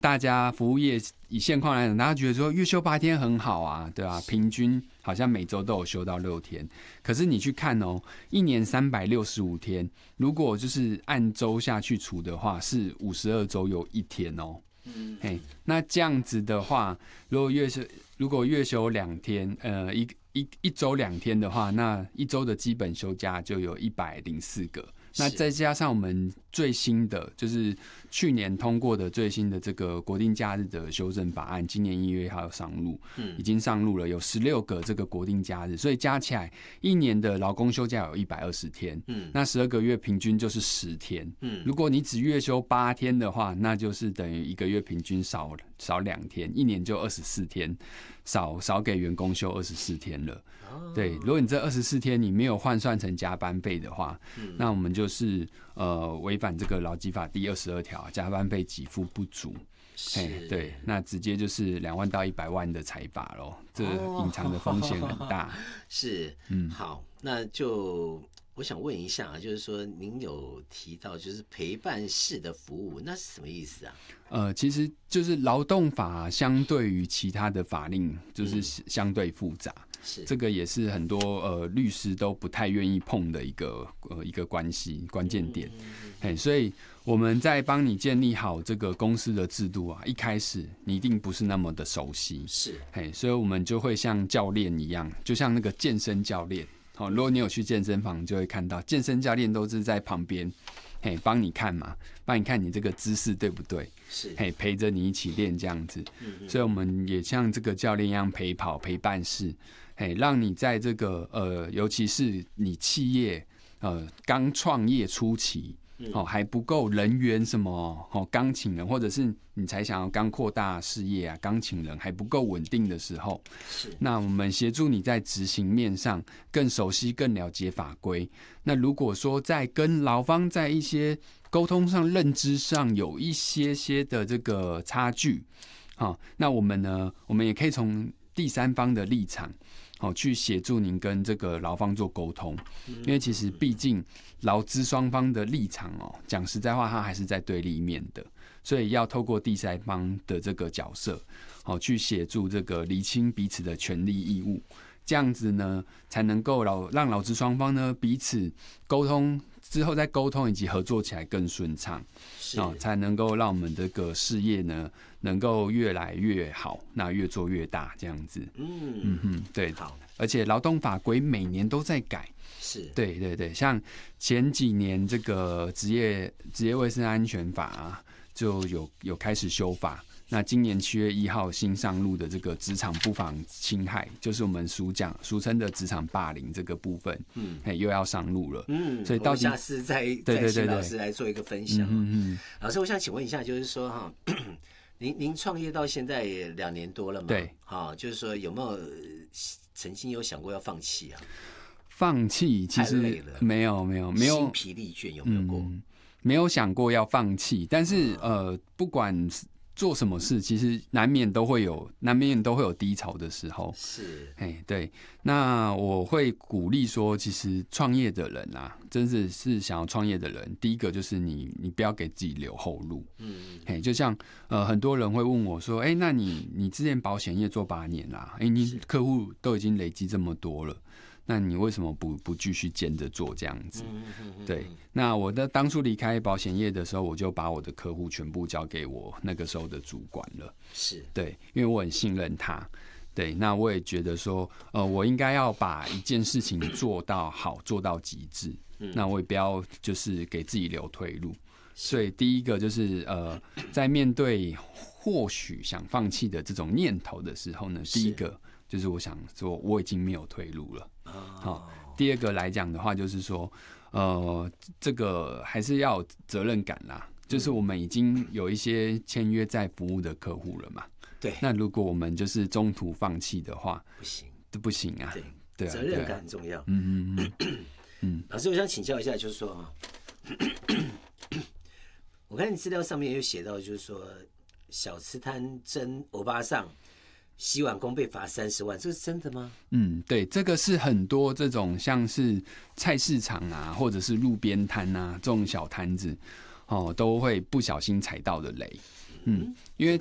大家服务业以现况来讲，大家觉得说月休8天很好啊，对吧？平均好像每周都有休到6天。可是你去看哦，一年365天，如果就是按周下去除的话，是52周有1天哦。那这样子的话，如果月休2天，一周2天的话，那一周的基本休假就有104个。那再加上我们最新的，就是去年通过的最新的这个国定假日的修正法案，今年1月1号上路，已经上路了，有16个这个国定假日，所以加起来一年的劳工休假有120天，那12个月平均就是10天，如果你只月休8天的话，那就是等于1个月平均少2天，一年就24天，少给员工休24天了。对，如果你这24天你没有换算成加班费的话，那我们就是违反这个劳基法第22条，加班费给付不足。对，那直接就是2万到100万的裁罚咯，这隐藏的风险很大。 是，好，那就我想问一下，就是说您有提到就是陪伴式的服务，那是什么意思啊？ 其实就是劳动法相对于其他的法令就是相对复杂。这个也是很多律师都不太愿意碰的一个关键点。所以我们在帮你建立好这个公司的制度啊，一开始你一定不是那么的熟悉，所以我们就会像教练一样，就像那个健身教练。如果你有去健身房，就会看到健身教练都是在旁边。帮你看嘛，帮你看你这个姿势对不对？陪着你一起练这样子。所以我们也像这个教练一样陪跑陪伴式，让你在这个尤其是你企业刚创业初期。还不够人员什么刚请人，或者是你才想要刚扩大事业啊，刚请人还不够稳定的时候，那我们协助你在执行面上更熟悉、更了解法规。那如果说在跟劳方在一些沟通上、认知上有一些的这个差距，那我们呢，我们也可以从第三方的立场。去协助您跟这个劳方做沟通，因为其实毕竟劳资双方的立场讲实在话，它还是在对立面的，所以要透过第三方的这个角色，去协助这个厘清彼此的权利义务，这样子呢，才能够让劳资双方呢彼此沟通之后，再沟通以及合作起来更顺畅，才能够让我们这个事业呢能够越来越好，那越做越大这样子。对，好，而且劳动法规每年都在改。对，像前几年这个职业卫生安全法啊，就有开始修法。那今年7月1号新上路的这个职场不法侵害，就是我们俗称的职场霸凌这个部分，又要上路了。所以到底我们下次再请老师来做一个分享。老师，我想请问一下，就是说哈，您创业到现在也2年多了嘛？ 对， 就是说有没有曾经有想过要放弃啊？ 放弃其实没有心疲力倦有没有过？ 没有想过要放弃，但是不管做什么事，其实难免都会有低潮的时候。对。那我会鼓励说，其实创业的人啊，真的是想要创业的人，第一个就是你不要给自己留后路。就像很多人会问我说，那你之前保险业做8年啦，你客户都已经累积这么多了。那你为什么不继续兼着做这样子？对，那我当初离开保险业的时候，我就把我的客户全部交给我那个时候的主管了。对，因为我很信任他。对，那我也觉得说，我应该要把一件事情做到好，做到极致。那我也不要就是给自己留退路。所以第一个就是在面对或许想放弃的这种念头的时候呢，第一个就是我想说我已经没有退路了。第二个来讲的话，就是说这个还是要有责任感啦，就是我们已经有一些签约在服务的客户了嘛。 对， 那如果我们就是中途放弃的话，不行啊。 对，责任感很重要。老师，我想请教一下，就是说我看你资料上面有写到，就是说小吃摊争欧巴桑洗碗工被罚30万，这是真的吗？ 对，这个是很多这种像是菜市场啊，或者是路边摊啊这种小摊子都会不小心踩到的雷。 因为